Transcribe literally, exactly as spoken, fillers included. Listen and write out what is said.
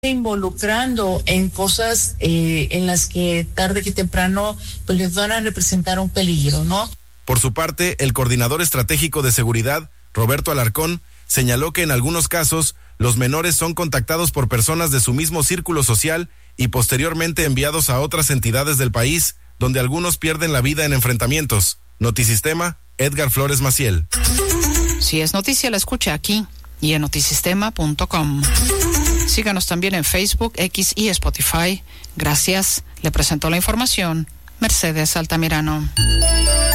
involucrando en cosas eh, en las que tarde que temprano pues les van a representar un peligro, ¿no? Por su parte, el coordinador estratégico de seguridad, Roberto Alarcón, señaló que en algunos casos los menores son contactados por personas de su mismo círculo social y posteriormente enviados a otras entidades del país, donde algunos pierden la vida en enfrentamientos. Notisistema, Edgar Flores Maciel. Si es noticia, la escucha aquí y en notisistema punto com. Síganos también en Facebook, X y Spotify. Gracias. Le presentó la información Mercedes Altamirano.